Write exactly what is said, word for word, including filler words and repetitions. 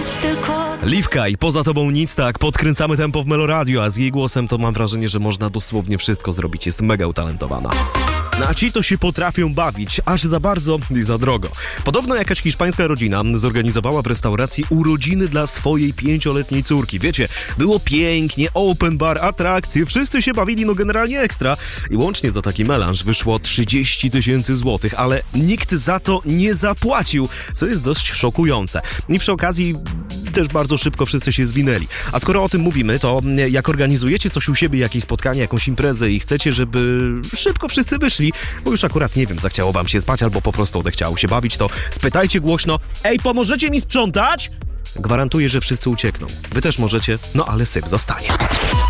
być tylko... Liwka i Poza tobą nic, tak, podkręcamy tempo w Meloradio, a z jej głosem to mam wrażenie, że można dosłownie wszystko zrobić, jest mega utalentowana. No a ci to się potrafią bawić, aż za bardzo i za drogo. Podobno jakaś hiszpańska rodzina zorganizowała w restauracji urodziny dla swojej pięcioletniej córki. Wiecie, było pięknie, open bar, atrakcje, wszyscy się bawili, no generalnie ekstra. I łącznie za taki melanż wyszło trzydzieści tysięcy złotych, ale nikt za to nie zapłacił, co jest dość szokujące. I przy okazji też bardzo szybko wszyscy się zwinęli. A skoro o tym mówimy, to jak organizujecie coś u siebie, jakieś spotkanie, jakąś imprezę i chcecie, żeby szybko wszyscy wyszli, bo już akurat, nie wiem, zachciało wam się spać albo po prostu odechciało się bawić, to spytajcie głośno: ej, pomożecie mi sprzątać? Gwarantuję, że wszyscy uciekną. Wy też możecie, no ale syp zostanie.